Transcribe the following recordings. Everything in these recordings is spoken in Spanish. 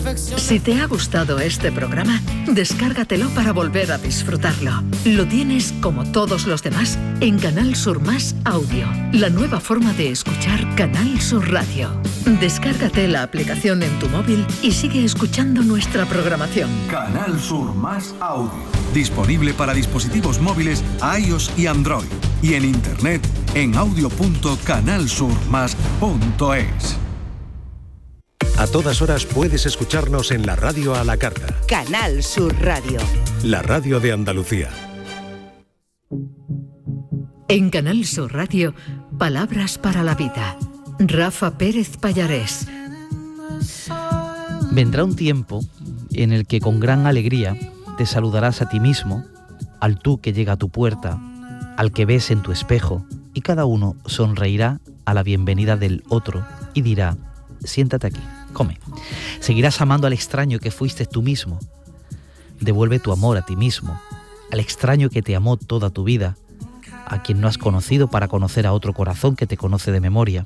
Si te ha gustado este programa, descárgatelo para volver a disfrutarlo. Lo tienes, como todos los demás, en Canal Sur Más Audio, la nueva forma de escuchar Canal Sur Radio. Descárgate la aplicación en tu móvil y sigue escuchando nuestra programación. Canal Sur Más Audio. Disponible para dispositivos móviles iOS y Android. Y en internet en audio.canalsurmas.es. A todas horas puedes escucharnos en la radio a la carta. Canal Sur Radio. La radio de Andalucía. En Canal Sur Radio, Palabras para la Vida. Rafa Pérez Pallarés. Vendrá un tiempo en el que con gran alegría te saludarás a ti mismo, al tú que llega a tu puerta, al que ves en tu espejo, y cada uno sonreirá a la bienvenida del otro y dirá: siéntate aquí, come. Seguirás amando al extraño que fuiste tú mismo. Devuelve tu amor a ti mismo, al extraño que te amó toda tu vida, a quien no has conocido para conocer a otro corazón que te conoce de memoria.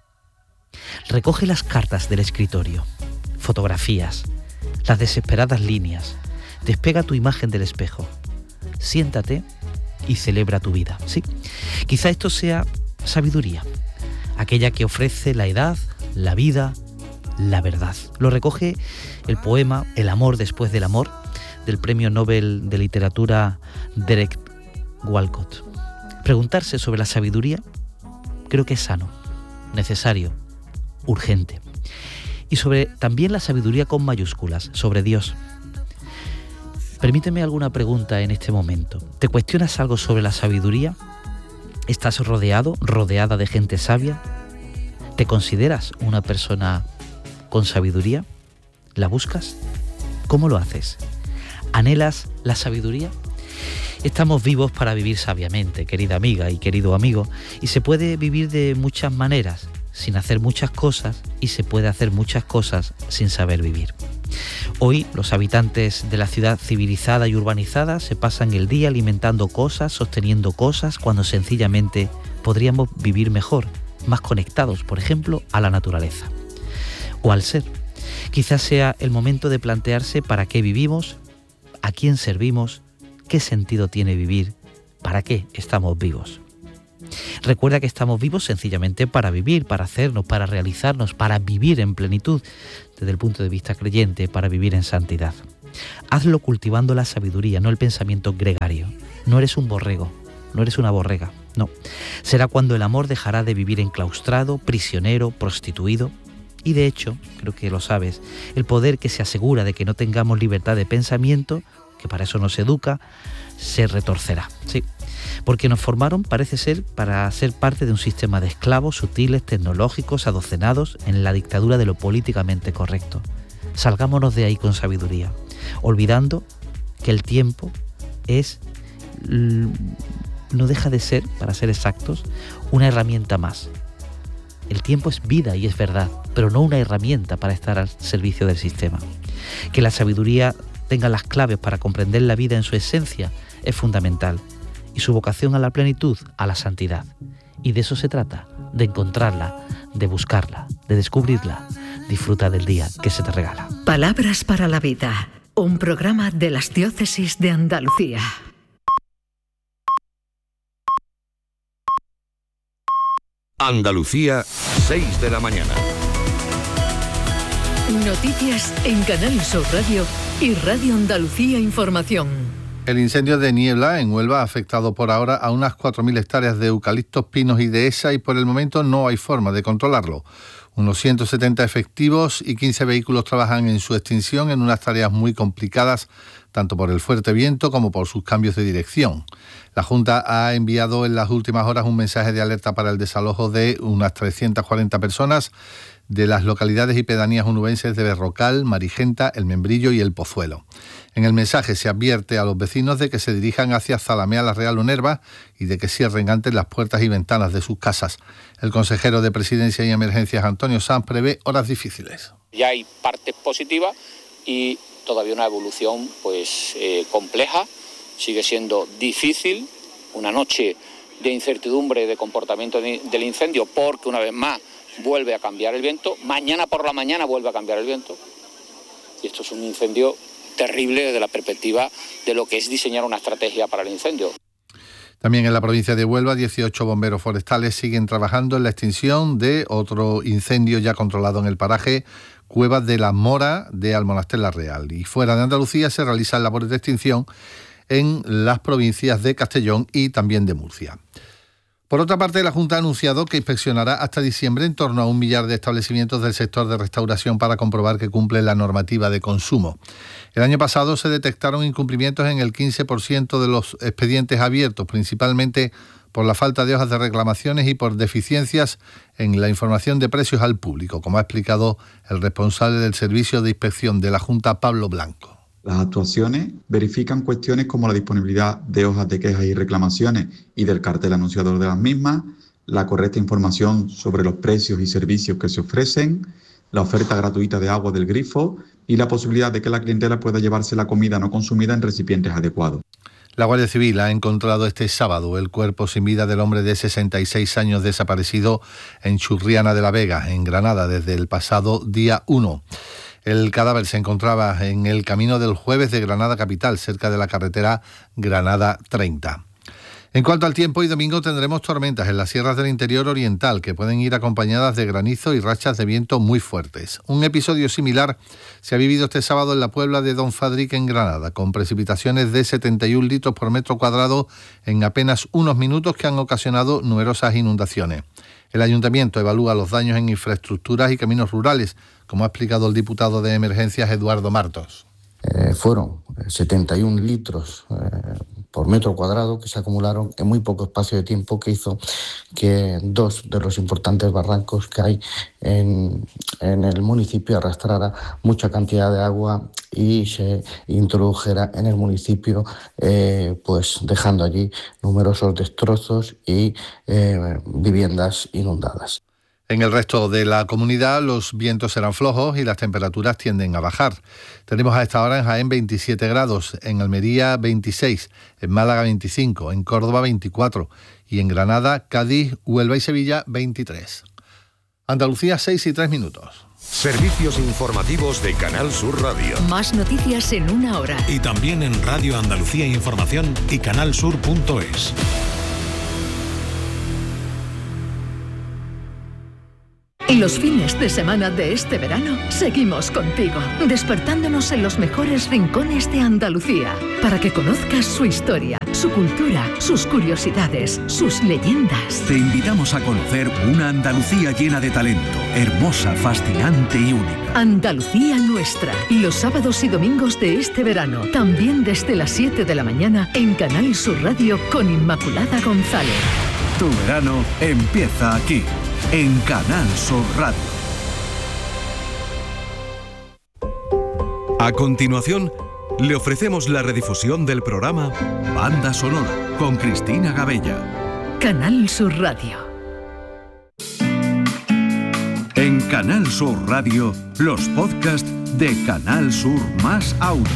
Recoge las cartas del escritorio, fotografías, las desesperadas líneas. Despega tu imagen del espejo. Siéntate y celebra tu vida. Sí, quizá esto sea sabiduría, aquella que ofrece la edad, la vida, la verdad. Lo recoge el poema El amor después del amor, del Premio Nobel de Literatura Derek Walcott. Preguntarse sobre la sabiduría creo que es sano, necesario, urgente. Y sobre también la sabiduría con mayúsculas, sobre Dios. Permíteme alguna pregunta en este momento. ¿Te cuestionas algo sobre la sabiduría? ¿Estás rodeada de gente sabia? ¿Te consideras una persona con sabiduría? ¿La buscas? ¿Cómo lo haces? ¿Anhelas la sabiduría? Estamos vivos para vivir sabiamente, querida amiga y querido amigo, y se puede vivir de muchas maneras, sin hacer muchas cosas, y se puede hacer muchas cosas sin saber vivir. Hoy los habitantes de la ciudad civilizada y urbanizada se pasan el día alimentando cosas, sosteniendo cosas, cuando sencillamente podríamos vivir mejor, más conectados, por ejemplo, a la naturaleza o al ser. Quizás sea el momento de plantearse para qué vivimos, a quién servimos, qué sentido tiene vivir, para qué estamos vivos. Recuerda que estamos vivos sencillamente para vivir, para hacernos, para realizarnos, para vivir en plenitud, desde el punto de vista creyente, para vivir en santidad. Hazlo cultivando la sabiduría, no el pensamiento gregario. No eres un borrego, no eres una borrega, no. Será cuando el amor dejará de vivir enclaustrado, prisionero, prostituido. Y de hecho, creo que lo sabes, el poder que se asegura de que no tengamos libertad de pensamiento, que para eso nos educa, se retorcerá, sí. Porque nos formaron, parece ser, para ser parte de un sistema de esclavos sutiles, tecnológicos, adocenados en la dictadura de lo políticamente correcto. Salgámonos de ahí con sabiduría, olvidando que el tiempo no deja de ser, para ser exactos, una herramienta más. El tiempo es vida y es verdad, pero no una herramienta para estar al servicio del sistema. Que la sabiduría tenga las claves para comprender la vida en su esencia es fundamental, y su vocación a la plenitud, a la santidad. Y de eso se trata, de encontrarla, de buscarla, de descubrirla. Disfruta del día que se te regala. Palabras para la Vida, un programa de las Diócesis de Andalucía. Andalucía, 6 de la mañana. Noticias en Canal Sur Radio y Radio Andalucía Información. El incendio de Niebla, en Huelva, ha afectado por ahora a unas 4.000 hectáreas de eucaliptos, pinos y dehesa, y por el momento no hay forma de controlarlo. Unos 170 efectivos y 15 vehículos trabajan en su extinción en unas tareas muy complicadas, tanto por el fuerte viento como por sus cambios de dirección. La Junta ha enviado en las últimas horas un mensaje de alerta para el desalojo de unas 340 personas de las localidades y pedanías onubenses de Berrocal, Marigenta, El Membrillo y El Pozuelo. En el mensaje se advierte a los vecinos de que se dirijan hacia Zalamea la Real o Nerva y de que cierren antes las puertas y ventanas de sus casas. El consejero de Presidencia y Emergencias, Antonio Sanz, prevé horas difíciles. Ya hay partes positivas y todavía una evolución compleja. Sigue siendo difícil, una noche de incertidumbre de comportamiento del incendio, porque una vez más vuelve a cambiar el viento. Mañana por la mañana vuelve a cambiar el viento Y esto es un incendio terrible desde la perspectiva de lo que es diseñar una estrategia para el incendio. También en la provincia de Huelva, 18 bomberos forestales siguen trabajando en la extinción de otro incendio ya controlado en el paraje Cuevas de la Mora de Almonaster la Real. Y fuera de Andalucía se realizan labores de extinción en las provincias de Castellón y también de Murcia. Por otra parte, la Junta ha anunciado que inspeccionará hasta diciembre en torno a 1 millar de establecimientos del sector de restauración para comprobar que cumplen la normativa de consumo. El año pasado se detectaron incumplimientos en el 15% de los expedientes abiertos, principalmente por la falta de hojas de reclamaciones y por deficiencias en la información de precios al público, como ha explicado el responsable del Servicio de Inspección de la Junta, Pablo Blanco. Las actuaciones verifican cuestiones como la disponibilidad de hojas de quejas y reclamaciones y del cartel anunciador de las mismas, la correcta información sobre los precios y servicios que se ofrecen, la oferta gratuita de agua del grifo y la posibilidad de que la clientela pueda llevarse la comida no consumida en recipientes adecuados. La Guardia Civil ha encontrado este sábado el cuerpo sin vida del hombre de 66 años desaparecido en Churriana de la Vega, en Granada, desde el pasado día 1. El cadáver se encontraba en el camino del Jueves de Granada capital, cerca de la carretera Granada 30. En cuanto al tiempo, hoy domingo tendremos tormentas en las sierras del interior oriental que pueden ir acompañadas de granizo y rachas de viento muy fuertes. Un episodio similar se ha vivido este sábado en la Puebla de Don Fadrique en Granada, con precipitaciones de 71 litros por metro cuadrado en apenas unos minutos que han ocasionado numerosas inundaciones. El Ayuntamiento evalúa los daños en infraestructuras y caminos rurales, como ha explicado el diputado de Emergencias Eduardo Martos. Fueron 71 litros por metro cuadrado que se acumularon en muy poco espacio de tiempo, que hizo que 2 de los importantes barrancos que hay en el municipio arrastrara mucha cantidad de agua y se introdujera en el municipio, pues dejando allí numerosos destrozos y viviendas inundadas. En el resto de la comunidad los vientos serán flojos y las temperaturas tienden a bajar. Tenemos a esta hora en Jaén 27 grados, en Almería 26, en Málaga 25, en Córdoba 24 y en Granada, Cádiz, Huelva y Sevilla 23. Andalucía 6:03. Servicios informativos de Canal Sur Radio. Más noticias en 1 hora. Y también en Radio Andalucía Información y canalsur.es. Los fines de semana de este verano seguimos contigo, despertándonos en los mejores rincones de Andalucía, para que conozcas su historia, su cultura, sus curiosidades, sus leyendas. Te invitamos a conocer una Andalucía llena de talento, hermosa, fascinante y única. Andalucía nuestra, los sábados y domingos de este verano, también desde las 7 de la mañana en Canal Sur Radio con Inmaculada González. Tu verano empieza aquí, en Canal Sur Radio. A continuación, le ofrecemos la redifusión del programa Banda Sonora con Cristina Gabella. Canal Sur Radio. En Canal Sur Radio, los podcasts de Canal Sur Más Audio.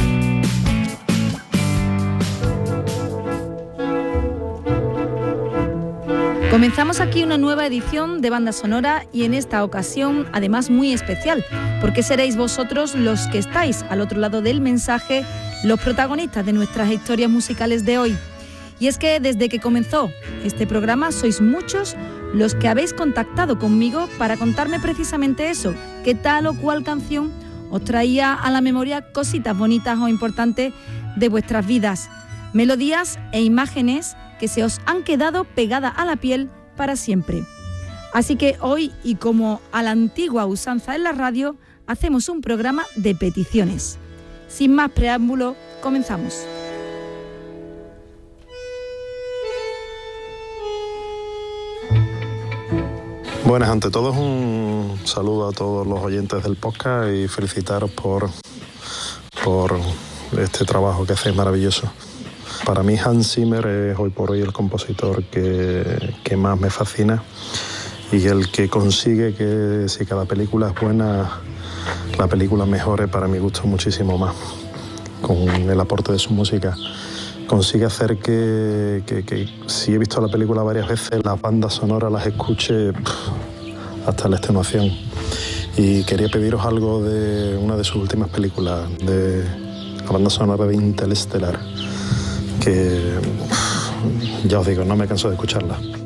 Comenzamos aquí una nueva edición de Banda Sonora y en esta ocasión, además muy especial, porque seréis vosotros los que estáis al otro lado del mensaje, los protagonistas de nuestras historias musicales de hoy. Y es que desde que comenzó este programa sois muchos los que habéis contactado conmigo para contarme precisamente eso, que tal o cual canción os traía a la memoria cositas bonitas o importantes de vuestras vidas, melodías e imágenes que se os han quedado pegadas a la piel para siempre. Así que hoy, y como a la antigua usanza en la radio, hacemos un programa de peticiones. Sin más preámbulo, comenzamos. Buenas, ante todo un saludo a todos los oyentes del podcast y felicitaros por este trabajo que hacéis maravilloso. Para mí Hans Zimmer es hoy por hoy el compositor que más me fascina y el que consigue que si cada película es buena, la película mejore para mi gusto muchísimo más. Con el aporte de su música consigue hacer que si he visto la película varias veces, las bandas sonoras las escuche hasta la extenuación. Y quería pediros algo de una de sus últimas películas, de la banda sonora de Interestelar, que ya os digo, no me canso de escucharla.